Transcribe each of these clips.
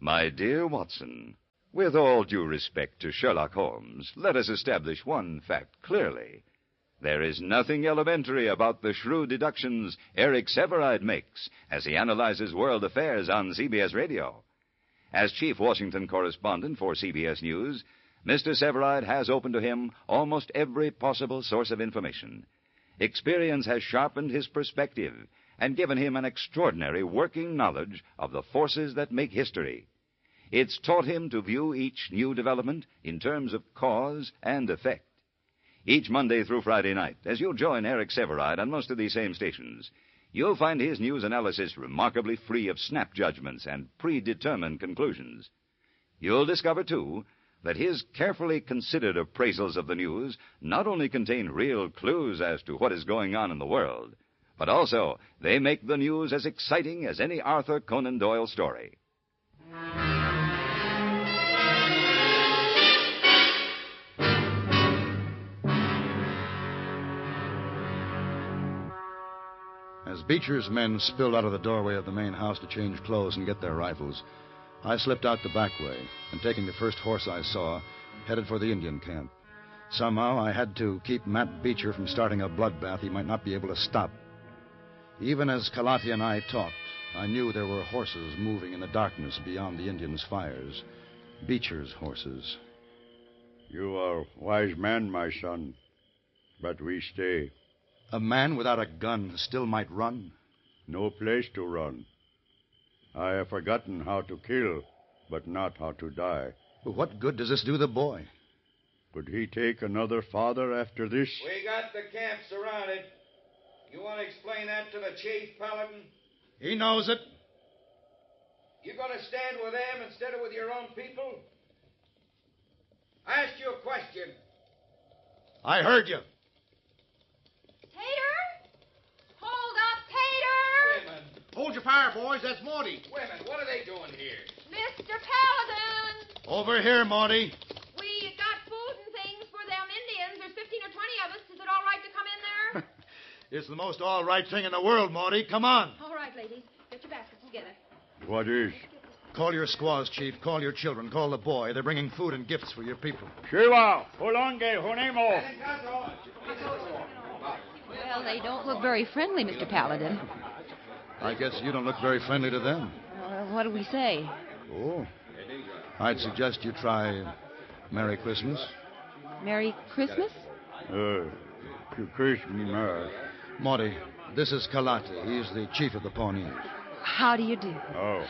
My dear Watson, with all due respect to Sherlock Holmes, let us establish one fact clearly. There is nothing elementary about the shrewd deductions Eric Sevareid makes as he analyzes world affairs on CBS Radio. As chief Washington correspondent for CBS News, Mr. Sevareid has open to him almost every possible source of information. Experience has sharpened his perspective and given him an extraordinary working knowledge of the forces that make history. It's taught him to view each new development in terms of cause and effect. Each Monday through Friday night, as you join Eric Sevareid on most of these same stations, you'll find his news analysis remarkably free of snap judgments and predetermined conclusions. You'll discover, too, that his carefully considered appraisals of the news not only contain real clues as to what is going on in the world, but also they make the news as exciting as any Arthur Conan Doyle story. As Beecher's men spilled out of the doorway of the main house to change clothes and get their rifles, I slipped out the back way and, taking the first horse I saw, headed for the Indian camp. Somehow I had to keep Matt Beecher from starting a bloodbath he might not be able to stop. Even as Kalati and I talked, I knew there were horses moving in the darkness beyond the Indians' fires. Beecher's horses. You are a wise man, my son, but we stay. A man without a gun still might run? No place to run. I have forgotten how to kill, but not how to die. But what good does this do the boy? Could he take another father after this? We got the camp surrounded. You want to explain that to the chief, Paladin? He knows it. You going to stand with them instead of with your own people? I asked you a question. I heard you. Tater? Hold up, Tater! Women. Hold your fire, boys. That's Morty. Women, what are they doing here? Mr. Paladin! Over here, Morty. We got food and things for them Indians. There's 15 or 20 of us. Is it all right to come in there? It's the most all right thing in the world, Morty. Come on. All right, ladies. Get your baskets together. What is? Call your squaws, Chief. Call your children. Call the boy. They're bringing food and gifts for your people. Shiva, Holonge, Honemo. Well, they don't look very friendly, Mr. Paladin. I guess you don't look very friendly to them. What do we say? Oh. I'd suggest you try Merry Christmas. Merry Christmas? To Christmas. Morty, this is Kalati. He's the chief of the Pawnees. How do you do? Oh.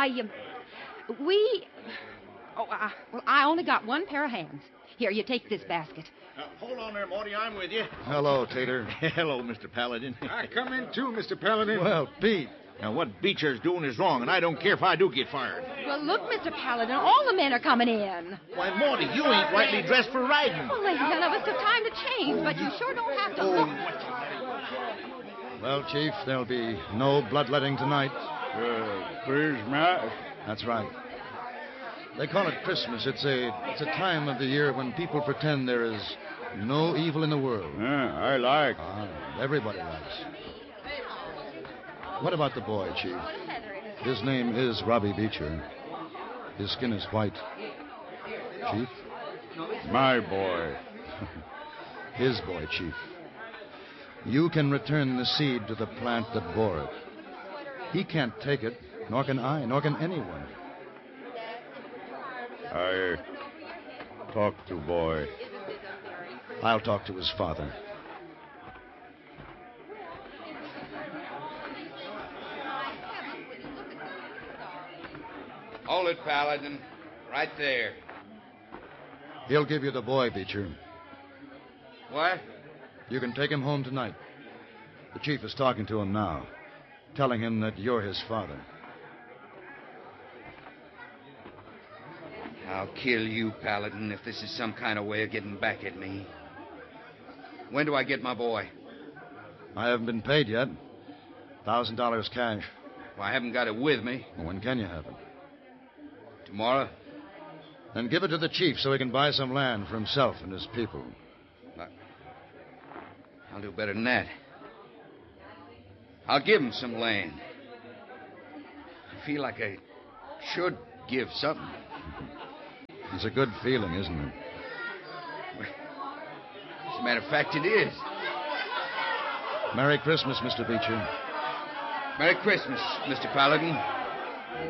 Well, I only got one pair of hands. Here, you take this basket. Hold on there, Morty. I'm with you. Hello, Tater. Hello, Mr. Paladin. I come in too, Mr. Paladin. Well, Pete. Now, what Beecher's doing is wrong, and I don't care if I do get fired. Well, look, Mr. Paladin, all the men are coming in. Why, Morty, you ain't rightly dressed for riding. Well, none of us took time to change, but you sure don't have to look. Well, Chief, there'll be no bloodletting tonight. Christmas? That's right. They call it Christmas. It's a time of the year when people pretend there is no evil in the world. Yeah, I like. Everybody likes. What about the boy, Chief? His name is Robbie Beecher. His skin is white. Chief? My boy. His boy, Chief. You can return the seed to the plant that bore it. He can't take it, nor can I, nor can anyone. I talk to boy. I'll talk to his father. Hold it, Paladin. Right there. He'll give you the boy, Beecher. What? You can take him home tonight. The chief is talking to him now, telling him that you're his father. I'll kill you, Paladin, if this is some kind of way of getting back at me. When do I get my boy? I haven't been paid yet. $1,000 cash. Well, I haven't got it with me. Well, when can you have it? Tomorrow? Then give it to the chief so he can buy some land for himself and his people. I'll do better than that. I'll give him some land. I feel like I should give something. It's a good feeling, isn't it? As a matter of fact, it is. Merry Christmas, Mr. Beecher. Merry Christmas, Mr. Paladin.